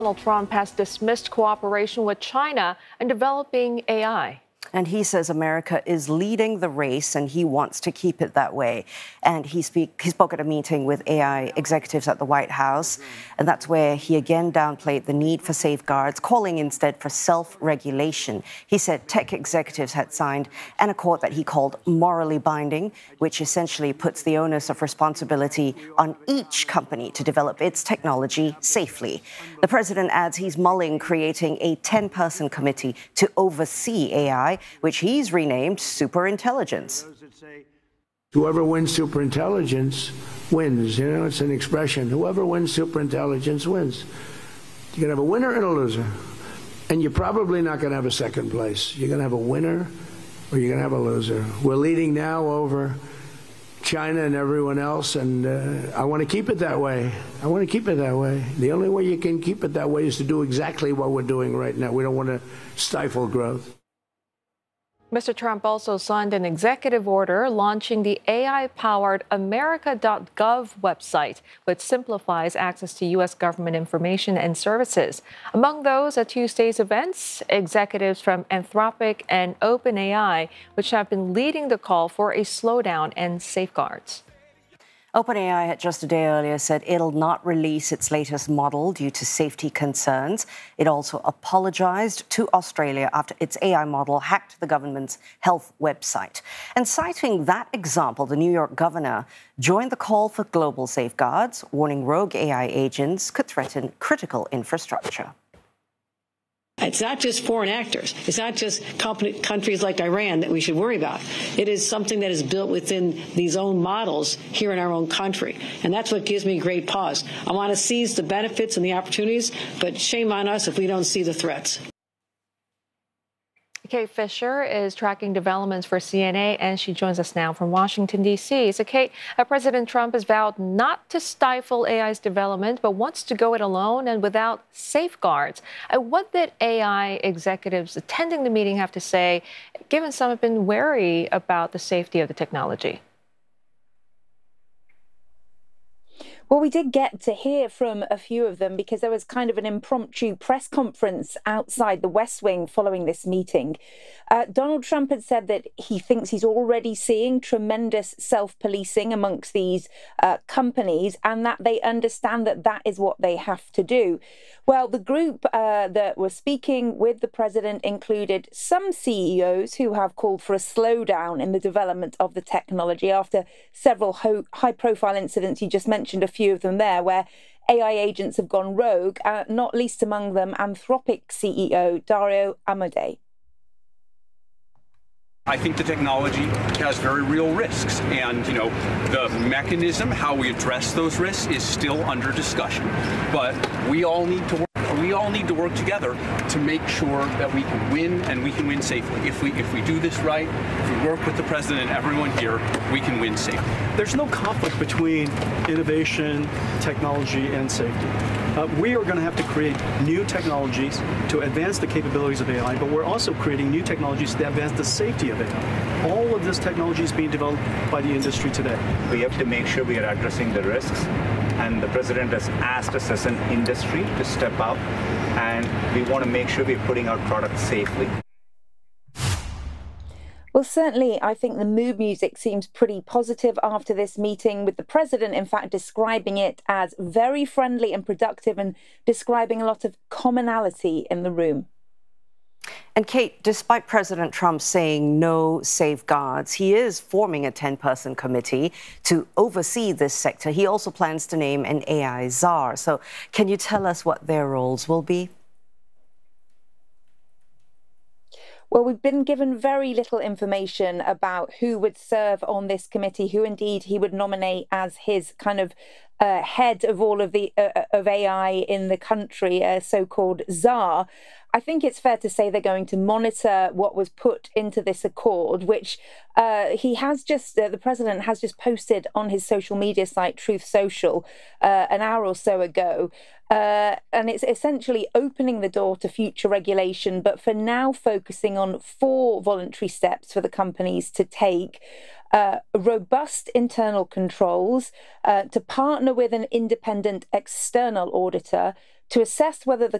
Donald Trump has dismissed cooperation with China in developing AI. And he says America is leading the race and he wants to keep it that way. And he spoke at a meeting with AI executives at the White House. And that's where he again downplayed the need for safeguards, calling instead for self-regulation. He said tech executives had signed an accord that he called morally binding, which essentially puts the onus of responsibility on each company to develop its technology safely. The president adds he's mulling creating a 10-person committee to oversee AI, which he's renamed Superintelligence. Whoever wins superintelligence wins. You know, it's an expression. Whoever wins superintelligence wins. You're going to have a winner and a loser. And you're probably not going to have a second place. You're going to have a winner or you're going to have a loser. We're leading now over China and everyone else, and I want to keep it that way. I want to keep it that way. The only way you can keep it that way is to do exactly what we're doing right now. We don't want to stifle growth. Mr. Trump also signed an executive order launching the AI-powered America.gov website, which simplifies access to U.S. government information and services. Among those at Tuesday's events, executives from Anthropic and OpenAI, which have been leading the call for a slowdown and safeguards. OpenAI had just a day earlier said it'll not release its latest model due to safety concerns. It also apologized to Australia after its AI model hacked the government's health website. And citing that example, the New York governor joined the call for global safeguards, warning rogue AI agents could threaten critical infrastructure. It's not just foreign actors. It's not just countries like Iran that we should worry about. It is something that is built within these own models here in our own country. And that's what gives me great pause. I want to seize the benefits and the opportunities, but shame on us if we don't see the threats. Kate Fisher is tracking developments for CNA, and she joins us now from Washington, D.C. So, Kate, President Trump has vowed not to stifle AI's development, but wants to go it alone and without safeguards. What did AI executives attending the meeting have to say, given some have been wary about the safety of the technology? Well, we did get to hear from a few of them because there was kind of an impromptu press conference outside the West Wing following this meeting. Donald Trump had said that he thinks he's already seeing tremendous self-policing amongst these companies and that they understand that that is what they have to do. Well, the group that was speaking with the president included some CEOs who have called for a slowdown in the development of the technology after several high-profile incidents. You just mentioned a few of them there, where AI agents have gone rogue, not least among them Anthropic CEO Dario Amodei. I think the technology has very real risks, and the mechanism, how we address those risks, is still under discussion. But we all need to work together to make sure that we can win, and we can win safely. If we do this right, if we work with the president and everyone here, we can win safely. There's no conflict between innovation, technology, and safety. We are going to have to create new technologies to advance the capabilities of AI, but we're also creating new technologies to advance the safety of AI. All of this technology is being developed by the industry today. We have to make sure we are addressing the risks, and the president has asked us as an industry to step up, and we want to make sure we're putting out products safely. Well, certainly, I think the mood music seems pretty positive after this meeting, with the president, in fact, describing it as very friendly and productive and describing a lot of commonality in the room. And Kate, despite President Trump saying no safeguards, he is forming a 10-person committee to oversee this sector. He also plans to name an AI czar. So can you tell us what their roles will be? Well, we've been given very little information about who would serve on this committee, who indeed he would nominate as his kind of head of all of the of AI in the country, a so-called czar. I think it's fair to say they're going to monitor what was put into this accord, which he has just, the president has just posted on his social media site, Truth Social, an hour or so ago. And it's essentially opening the door to future regulation, but for now focusing on 4 voluntary steps for the companies to take. Robust internal controls, to partner with an independent external auditor, to assess whether the